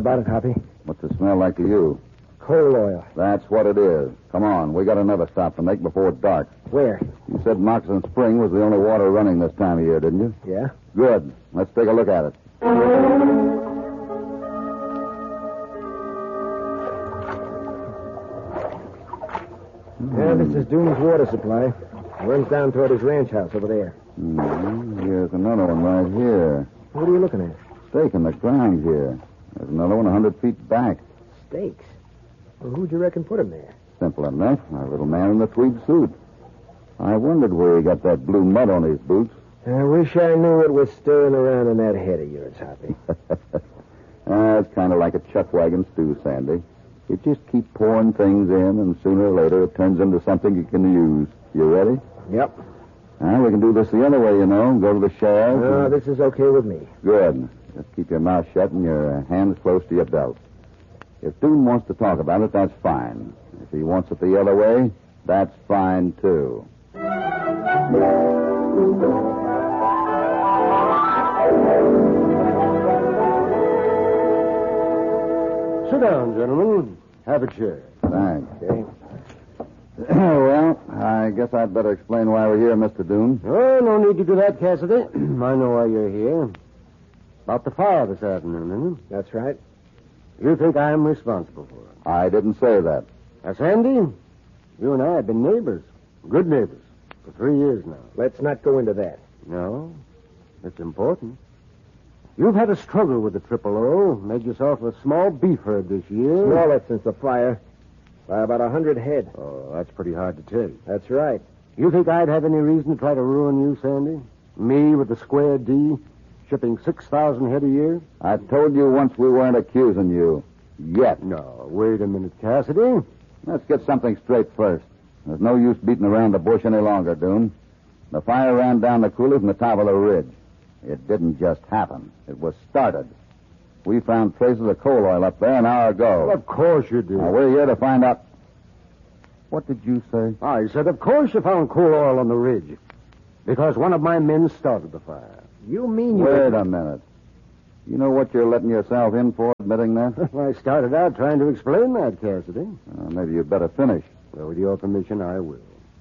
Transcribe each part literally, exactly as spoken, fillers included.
about it, Hoppy? What's it smell like to you? Coal oil. That's what it is. Come on, we got another stop to make before dark. Where? You said Moccasin Spring was the only water running this time of year, didn't you? Yeah. Good. Let's take a look at it. Yeah, this is Doone's water supply. It runs down toward his ranch house over there. Mm-hmm. Here's another one right here. What are you looking at? Stake in the ground here. There's another one a hundred feet back. Stakes? Well, who'd you reckon put him there? Simple enough. Our little man in the tweed suit. I wondered where he got that blue mud on his boots. I wish I knew what was stirring around in that head of yours, Hoppy. ah, it's kind of like a chuck wagon stew, Sandy. You just keep pouring things in, and sooner or later it turns into something you can use. You ready? Yep. Ah, we can do this the other way, you know. Go to the sheriff. No, and... this is okay with me. Good. Just keep your mouth shut and your uh, hands close to your belt. If Doone wants to talk about it, that's fine. If he wants it the other way, that's fine, too. Sit down, gentlemen. Have a chair. Thanks. Okay. Well, I guess I'd better explain why we're here, Mister Doone. Oh, no need to do that, Cassidy. I know why you're here. About the fire this afternoon, isn't it? That's right. You think I'm responsible for it? I didn't say that. Now, Sandy, you and I have been neighbors. Good neighbors. For three years now. Let's not go into that. No. It's important. You've had a struggle with the Triple O. Made yourself a small beef herd this year. Smaller since the fire. By about a hundred head. Oh, that's pretty hard to take. That's right. You think I'd have any reason to try to ruin you, Sandy? Me with the square D, shipping six thousand head a year? I told you once we weren't accusing you. Yet. No, wait a minute, Cassidy. Let's get something straight first. There's no use beating around the bush any longer, Doone. The fire ran down the coulee from the top of the ridge. It didn't just happen. It was started. We found traces of coal oil up there an hour ago. Well, of course you did. Now, we're here to find out... What did you say? I said, of course you found coal oil on the ridge. Because one of my men started the fire. You mean you... Wait a minute. You know what you're letting yourself in for, admitting that? I started out trying to explain that, Cassidy. Uh, maybe you'd better finish. Well, with your permission, I will.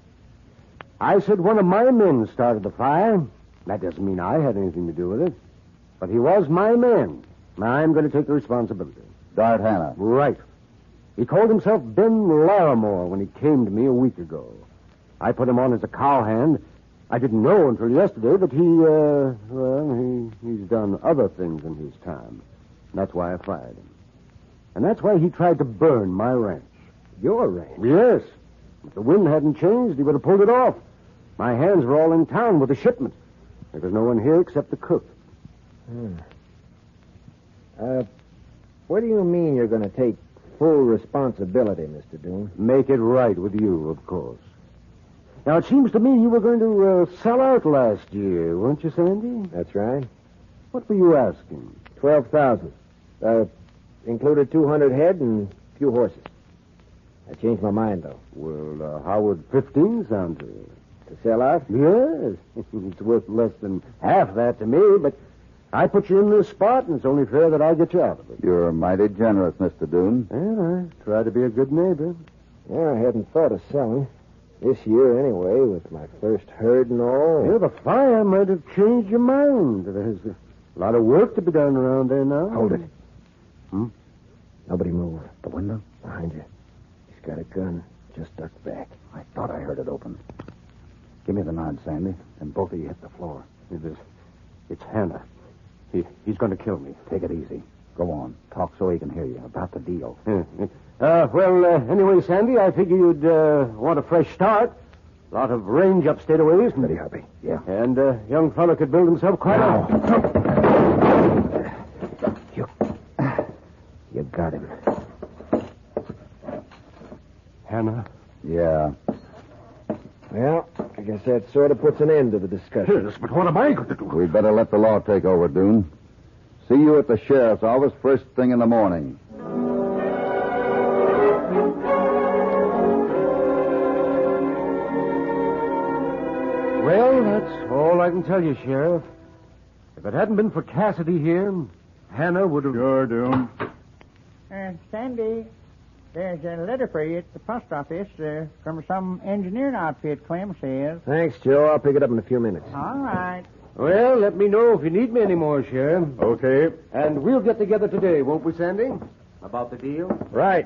I said one of my men started the fire. That doesn't mean I had anything to do with it. But he was my man. I'm going to take the responsibility. Dart Hanna. Right. He called himself Ben Larimore when he came to me a week ago. I put him on as a cowhand. I didn't know until yesterday that he, uh, well, he, he's done other things in his time. That's why I fired him. And that's why he tried to burn my ranch. Your ranch? Yes. If the wind hadn't changed, he would have pulled it off. My hands were all in town with the shipment. There was no one here except the cook. Hmm. Uh, what do you mean you're going to take full responsibility, Mister Doone? Make it right with you, of course. Now, it seems to me you were going to uh, sell out last year, weren't you, Sandy? That's right. What were you asking? Twelve thousand. Uh, included two hundred head and a few horses. I changed my mind, though. Well, uh, how would fifteen sound to you? To sell out? Yes. It's worth less than half that to me, but I put you in this spot, and it's only fair that I get you out of it. You're mighty generous, Mister Doone. Well, I try to be a good neighbor. Yeah, I hadn't thought of selling. This year, anyway, with my first herd and all. Yeah, the fire might have changed your mind. There's a lot of work to be done around there now. Hold it. Hmm? Nobody move. The window? Behind you. He's got a gun. Just ducked back. I thought I heard it open. Give me the nod, Sandy, and both of you hit the floor. It is, it's Hannah. He, he's going to kill me. Take it easy. Go on. Talk so he can hear you about the deal. Uh, well, uh, anyway, Sandy, I figure you'd uh, want a fresh start. A lot of range up state a ways. Pretty happy. Yeah. And a uh, young fellow could build himself quite now. a... You, you got him. Hannah? Yeah. Well, I guess that sort of puts an end to the discussion. Yes, but what am I going to do? We'd better let the law take over, Doone. See you at the sheriff's office first thing in the morning. Well, that's all I can tell you, Sheriff. If it hadn't been for Cassidy here, Hannah would have... Sure, Doone. Uh, Sandy, there's a letter for you at the post office uh, from some engineering outfit, Clem says. Thanks, Joe. I'll pick it up in a few minutes. All right. Well, let me know if you need me anymore, Sheriff. Okay. And we'll get together today, won't we, Sandy? About the deal? Right.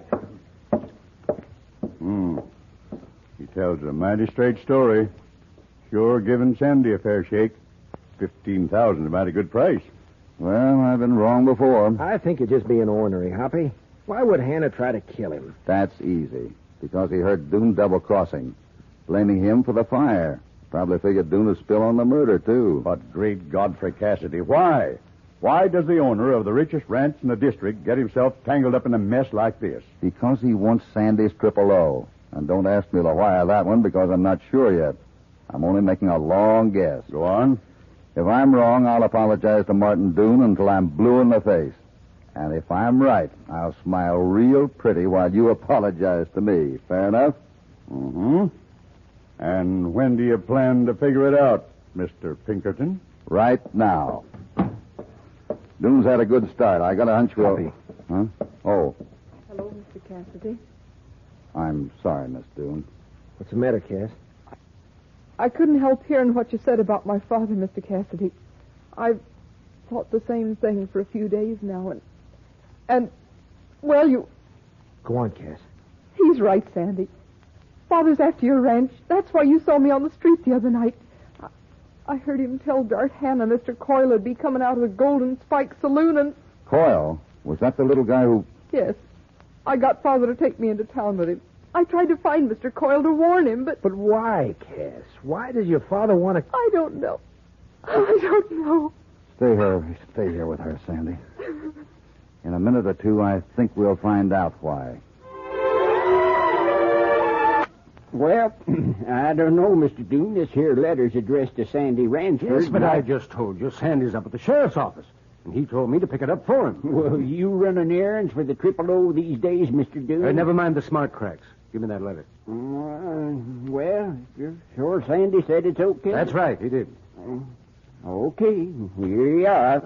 Hmm. He tells a mighty straight story. Sure giving Sandy a fair shake. Fifteen thousand is a mighty good price. Well, I've been wrong before. I think you're just being ornery, Hoppy. Why would Hannah try to kill him? That's easy. Because he heard Doone double-crossing, blaming him for the fire. Probably figured Doone would spill on the murder, too. But great Godfrey Cassidy, why? Why does the owner of the richest ranch in the district get himself tangled up in a mess like this? Because he wants Sandy's triple O. And don't ask me the why of that one, because I'm not sure yet. I'm only making a long guess. Go on. If I'm wrong, I'll apologize to Martin Doone until I'm blue in the face. And if I'm right, I'll smile real pretty while you apologize to me. Fair enough? Mm-hmm. And when do you plan to figure it out, Mister Pinkerton? Right now. Doone's had a good start. I got a hunch we'll... Hoppy. Huh? Oh, Hello, Mister Cassidy. I'm sorry, Miss Doone. What's the matter, Cass? I couldn't help hearing what you said about my father, Mister Cassidy. I've thought the same thing for a few days now, and... And, well, you... Go on, Cass. He's right, Sandy. Father's after your ranch. That's why you saw me on the street the other night. I, I heard him tell Dart Hannah Mister Coyle would be coming out of the Golden Spike Saloon, and... Coyle? Was that the little guy who... Yes. I got Father to take me into town with him. I tried to find Mister Coyle to warn him, but... But why, Cass? Why does your father want to... I don't know. I don't know. Stay here. Stay here with her, Sandy. In a minute or two, I think we'll find out why. Well, I don't know, Mister Doone. This here letter's addressed to Sandy Ransford. Yes, but I just told you Sandy's up at the sheriff's office, and he told me to pick it up for him. Well, you running errands for the Triple O these days, Mister Doone? Uh, never mind the smart cracks. Give me that letter. Uh, well, you're sure Sandy said it's okay? That's right, he did. Uh, okay, here you are.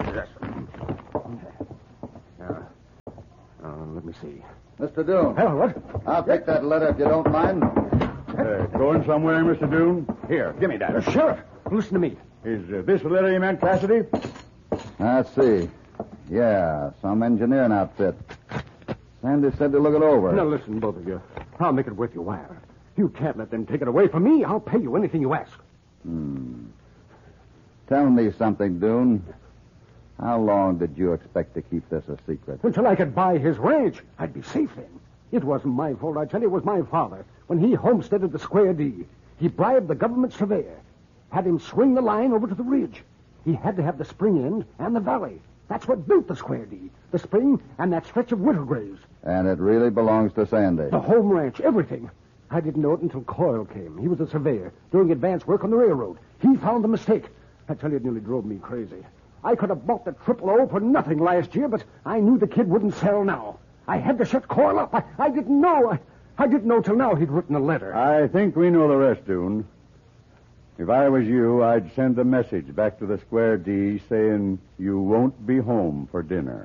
Uh, uh, let me see. Mister Doone. Hell, what? I'll take that letter if you don't mind. Uh, going somewhere, Mister Doone? Here, give me that. Uh, Sheriff, listen to me. Is uh, this the letter you meant, Cassidy? Let's see. Yeah, some engineering outfit. Sandy said to look it over. Now, listen, both of you. I'll make it worth your while. You can't let them take it away from me. I'll pay you anything you ask. Hmm. Tell me something, Doone. How long did you expect to keep this a secret? Until I could buy his ranch. I'd be safe then. It wasn't my fault, I tell you. It was my father. When he homesteaded the Square D, he bribed the government surveyor. Had him swing the line over to the ridge. He had to have the spring end and the valley. That's what built the Square D. The spring and that stretch of winter graves. And it really belongs to Sandy. The home ranch, everything. I didn't know it until Coyle came. He was a surveyor, doing advance work on the railroad. He found the mistake. I tell you, it nearly drove me crazy. I could have bought the Triple O for nothing last year, but I knew the kid wouldn't sell now. I had to shut Coyle up. I, I didn't know. I, I didn't know till now he'd written a letter. I think we know the rest, Doone. If I was you, I'd send a message back to the Square D saying you won't be home for dinner.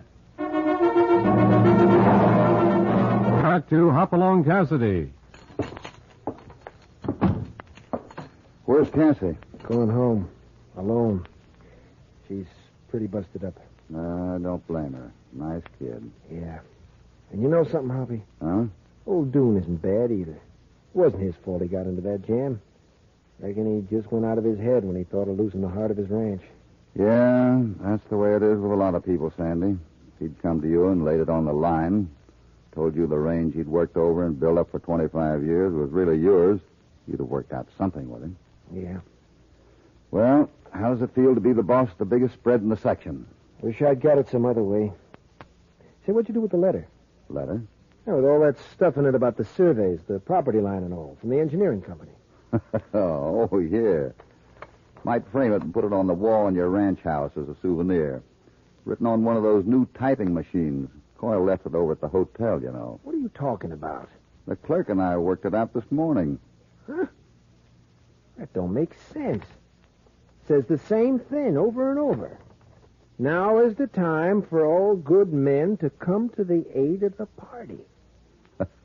Back to Hopalong Cassidy. Where's Cassie? Going home. Alone. She's pretty busted up. Uh, don't blame her. Nice kid. Yeah. And you know something, Hoppy? Huh? Old Doone isn't bad either. It wasn't his fault he got into that jam. Reckon he just went out of his head when he thought of losing the heart of his ranch. Yeah, that's the way it is with a lot of people, Sandy. If he'd come to you and laid it on the line, told you the range he'd worked over and built up for twenty-five years was really yours, you'd have worked out something with him. Yeah. Well, how does it feel to be the boss of the biggest spread in the section? Wish I'd got it some other way. Say, what'd you do with the letter? Letter? Yeah, with all that stuff in it about the surveys, the property line and all, from the engineering company. oh, yeah. Might frame it and put it on the wall in your ranch house as a souvenir. Written on one of those new typing machines. Coyle left it over at the hotel, you know. What are you talking about? The clerk and I worked it out this morning. Huh? That don't make sense. Says the same thing over and over. Now is the time for all good men to come to the aid of the party.